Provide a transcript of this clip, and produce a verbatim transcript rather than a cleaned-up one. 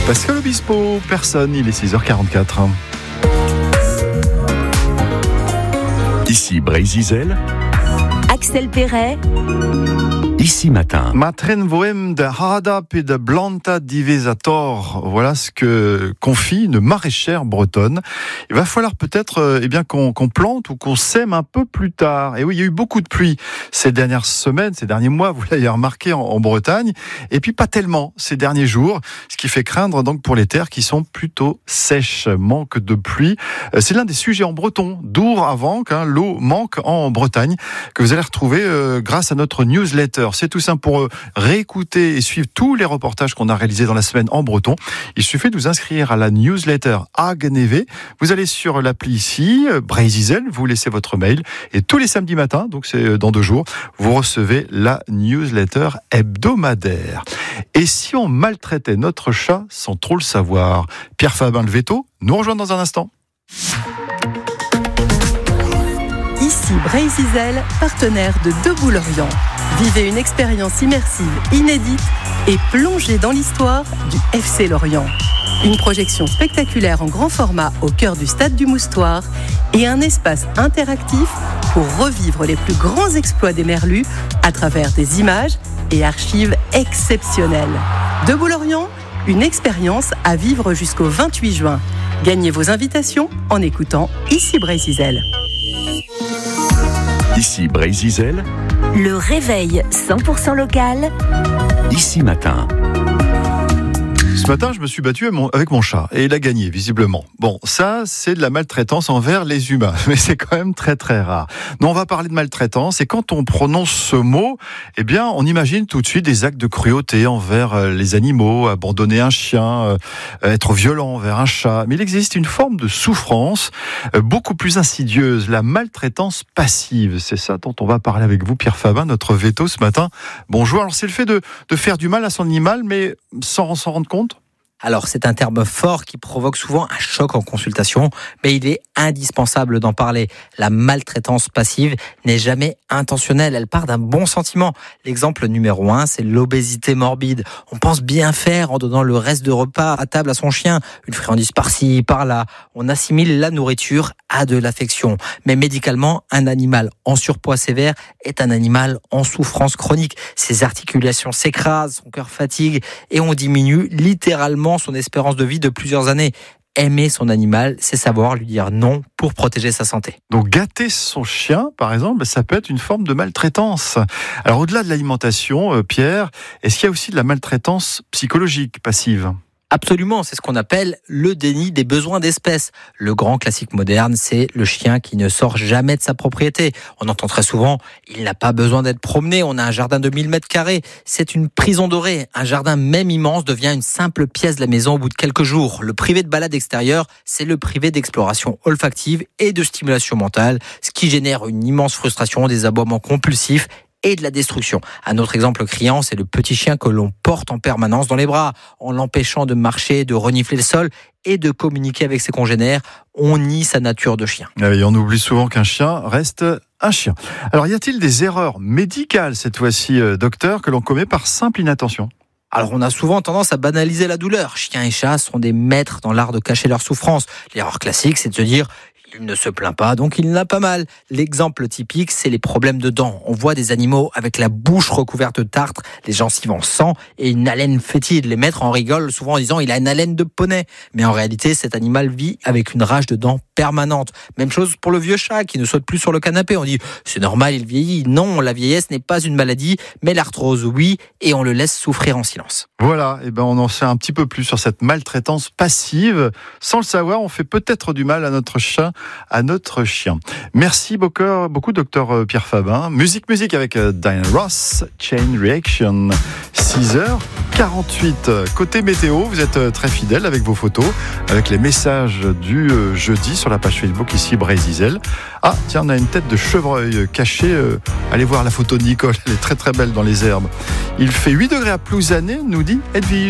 Pascal Obispo, personne, il est six heures quarante-quatre. Ici Brézizel, Axel Perret, Ici Matin. Matren voem de hada et de blanta divesator. Voilà ce que confie une maraîchère bretonne. Il va falloir peut-être euh, eh bien qu'on, qu'on plante ou qu'on sème un peu plus tard. Et oui, il y a eu beaucoup de pluie ces dernières semaines, ces derniers mois, vous l'avez remarqué en, en Bretagne. Et puis pas tellement ces derniers jours, ce qui fait craindre donc pour les terres qui sont plutôt sèches. Manque de pluie. Euh, c'est l'un des sujets en breton. Dour avant qu'un l'eau manque en Bretagne, que vous allez retrouver euh, grâce à notre newsletter. C'est tout simple pour réécouter et suivre tous les reportages qu'on a réalisés dans la semaine en breton. Il suffit de vous inscrire à la newsletter Agneve. Vous allez sur l'appli ici, Brézizel, vous laissez votre mail et tous les samedis matins, donc c'est dans deux jours, vous recevez la newsletter hebdomadaire. Et si on maltraitait notre chat sans trop le savoir? Pierre Fabin le Veto nous rejoint dans un instant. Ici Brézizel, partenaire de Debout Lorient. Vivez une expérience immersive inédite et plongez dans l'histoire du F C Lorient. Une projection spectaculaire en grand format au cœur du stade du Moustoir et un espace interactif pour revivre les plus grands exploits des Merlus à travers des images et archives exceptionnelles. Debout Lorient, une expérience à vivre jusqu'au vingt-huit juin. Gagnez vos invitations en écoutant Ici Brézizel. Ici Brézizel, le réveil cent pour cent local. Ici Matin. Ce matin, je me suis battu avec mon, avec mon chat et il a gagné, visiblement. Bon, ça, c'est de la maltraitance envers les humains, mais c'est quand même très très rare. Non, on va parler de maltraitance et quand on prononce ce mot, eh bien, on imagine tout de suite des actes de cruauté envers les animaux, abandonner un chien, être violent envers un chat. Mais il existe une forme de souffrance beaucoup plus insidieuse, la maltraitance passive. C'est ça dont on va parler avec vous, Pierre Fabin, notre veto ce matin. Bonjour. Alors, c'est le fait de, de faire du mal à son animal, mais sans s'en rendre compte? Alors, c'est un terme fort qui provoque souvent un choc en consultation, mais il est indispensable d'en parler. La maltraitance passive n'est jamais intentionnelle, elle part d'un bon sentiment. L'exemple numéro un, c'est l'obésité morbide. On pense bien faire en donnant le reste de repas à table à son chien, une friandise par-ci, par-là. On assimile la nourriture à de l'affection. Mais médicalement, un animal en surpoids sévère est un animal en souffrance chronique. Ses articulations s'écrasent, son cœur fatigue et on diminue littéralement son espérance de vie de plusieurs années. Aimer son animal, c'est savoir lui dire non pour protéger sa santé. Donc gâter son chien, par exemple, ça peut être une forme de maltraitance. Alors au-delà de l'alimentation, Pierre, est-ce qu'il y a aussi de la maltraitance psychologique passive ? Absolument, c'est ce qu'on appelle le déni des besoins d'espèce. Le grand classique moderne, c'est le chien qui ne sort jamais de sa propriété. On entend très souvent, il n'a pas besoin d'être promené, on a un jardin de mille mètres carrés. C'est une prison dorée. Un jardin même immense devient une simple pièce de la maison au bout de quelques jours. Le privé de balade extérieure, c'est le privé d'exploration olfactive et de stimulation mentale, ce qui génère une immense frustration, des aboiements compulsifs et de la destruction. Un autre exemple criant, c'est le petit chien que l'on porte en permanence dans les bras, en l'empêchant de marcher, de renifler le sol et de communiquer avec ses congénères. On nie sa nature de chien. Et on oublie souvent qu'un chien reste un chien. Alors, y a-t-il des erreurs médicales, cette fois-ci, docteur, que l'on commet par simple inattention ? Alors on a souvent tendance à banaliser la douleur. Chiens et chats sont des maîtres dans l'art de cacher leur souffrance. L'erreur classique, c'est de se dire il ne se plaint pas, donc il n'a pas mal. L'exemple typique, c'est les problèmes de dents. On voit des animaux avec la bouche recouverte de tartre, les gencives en sang et une haleine fétide. Les maîtres en rigolent souvent en disant il a une haleine de poney. Mais en réalité, cet animal vit avec une rage de dents permanente. Même chose pour le vieux chat qui ne saute plus sur le canapé. On dit c'est normal, il vieillit. Non, la vieillesse n'est pas une maladie, mais l'arthrose, oui, et on le laisse souffrir en silence. Voilà, et ben on en sait un petit peu plus sur cette maltraitance passive. Sans le savoir, on fait peut-être du mal à notre chat, à notre chien. Merci beaucoup, beaucoup docteur Pierre Fabin. Musique, musique avec Diana Ross, Chain Reaction. six heures quarante-huit. Côté météo, vous êtes très fidèle avec vos photos, avec les messages du jeudi sur la page Facebook ici Brézizel. Ah, tiens, on a une tête de chevreuil cachée. Euh, allez voir la photo de Nicole, elle est très très belle dans les herbes. Il fait huit degrés à Plouzané, nous dit Edwige.